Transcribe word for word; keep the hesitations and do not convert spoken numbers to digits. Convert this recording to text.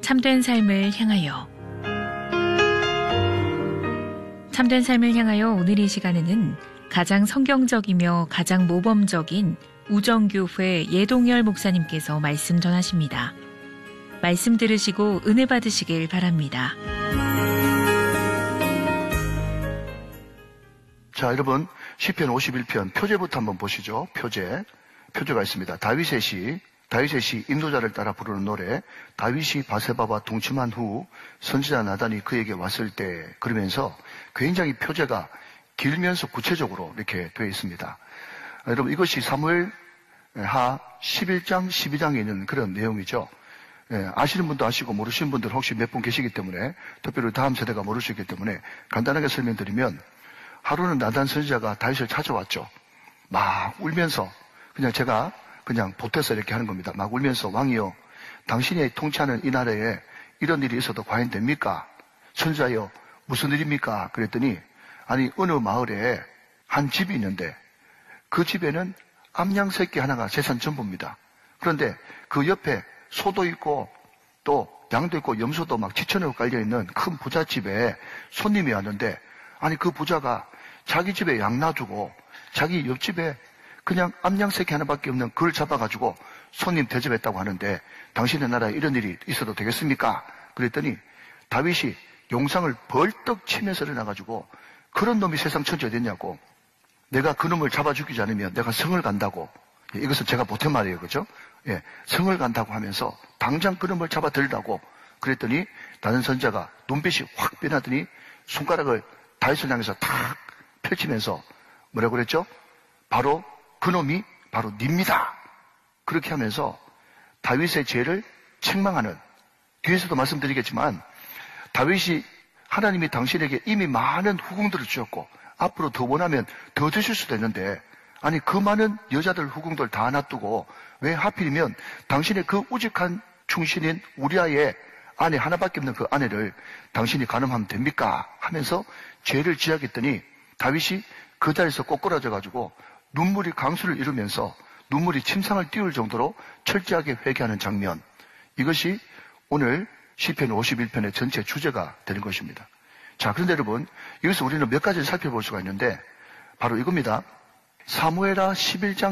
참된 삶을 향하여. 참된 삶을 향하여 오늘 이 시간에는 가장 성경적이며 가장 모범적인 우정교회 예동열 목사님께서 말씀 전하십니다. 말씀 들으시고 은혜 받으시길 바랍니다. 자, 여러분 시편 오십일 편 표제부터 한번 보시죠. 표제. 표제가 있습니다. 다윗의 시, 다윗의 시 인도자를 따라 부르는 노래. 다윗이 바세바와 동침한 후 선지자 나단이 그에게 왔을 때, 그러면서 굉장히 표제가 길면서 구체적으로 이렇게 되어 있습니다. 여러분 이것이 사무엘 하 십일 장, 십이 장에 있는 그런 내용이죠. 예, 아시는 분도 아시고 모르시는 분들 혹시 몇 분 계시기 때문에, 특별히 다음 세대가 모르시기 때문에 간단하게 설명드리면, 하루는 나단 선지자가 다윗을 찾아왔죠. 막 울면서, 그냥 제가 그냥 보태서 이렇게 하는 겁니다. 막 울면서, 왕이여, 당신이 통치하는 이 나라에 이런 일이 있어도 과연 됩니까? 선지자여, 무슨 일입니까? 그랬더니, 아니 어느 마을에 한 집이 있는데 그 집에는 암양 새끼 하나가 재산 전부입니다. 그런데 그 옆에 소도 있고 또 양도 있고 염소도 막 지천으로 깔려있는 큰 부잣집에 손님이 왔는데, 아니 그 부자가 자기 집에 양 놔두고 자기 옆집에 그냥 암양 새끼 하나밖에 없는 그걸 잡아가지고 손님 대접했다고 하는데, 당신의 나라에 이런 일이 있어도 되겠습니까? 그랬더니 다윗이 용상을 벌떡 치면서 일어나가지고, 그런 놈이 세상 천지 어딨냐고, 내가 그 놈을 잡아 죽이지 않으면 내가 성을 간다고. 예, 이것은 제가 보탠 말이에요. 그죠? 예, 성을 간다고 하면서 당장 그 놈을 잡아 들라고. 그랬더니 다른 선자가 눈빛이 확 변하더니 손가락을 다윗을 향해서 탁 펼치면서 뭐라고 그랬죠? 바로 그 놈이 바로 닙니다. 그렇게 하면서 다윗의 죄를 책망하는, 뒤에서도 말씀드리겠지만 다윗이 하나님이 당신에게 이미 많은 후궁들을 주셨고 앞으로 더 원하면 더 주실 수도 있는데, 아니 그 많은 여자들 후궁들 다 놔두고 왜 하필이면 당신의 그 우직한 충신인 우리아의 아내 하나밖에 없는 그 아내를 당신이 간음하면 됩니까? 하면서 죄를 지적했더니 다윗이 그 자리에서 꼬꾸라져 가지고 눈물이 강수를 이루면서 눈물이 침상을 띄울 정도로 철저하게 회개하는 장면, 이것이 오늘 시편 오십일 편의 전체 주제가 되는 것입니다. 자, 그런데 여러분, 여기서 우리는 몇 가지를 살펴볼 수가 있는데 바로 이겁니다. 사무엘하 십일 장